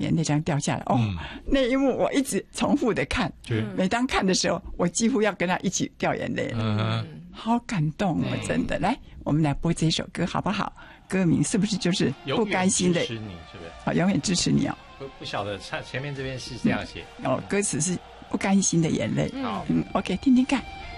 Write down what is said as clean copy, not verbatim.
眼泪这样掉下来。哦，那一幕我一直重复的看，每当看的时候，我几乎要跟他一起掉眼泪。好感动哦，真的。来，我们来播这首歌好不好？歌名是不是就是不甘心的？ 永远支持你，是不是？ 好，永远支持你哦。 不晓得前面这边是这样写哦，歌词是不甘心的眼泪。 好 ，OK， 听听看。